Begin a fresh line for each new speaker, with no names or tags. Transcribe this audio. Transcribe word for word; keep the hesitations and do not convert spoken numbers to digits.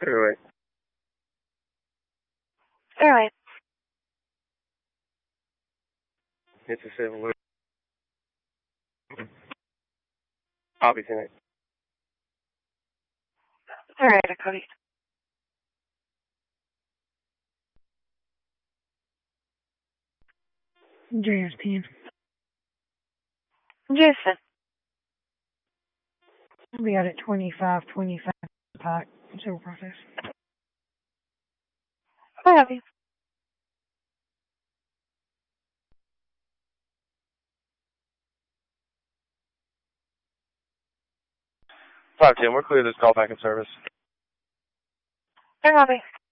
Fairway.
Fairway.
It's a civil. Copy tonight.
All right, Cody.
J S ten.
Jason.
We got it twenty-five twenty-five Pike. Civil process.
I have you.
five ten, we're clear this call back in service.
I have you.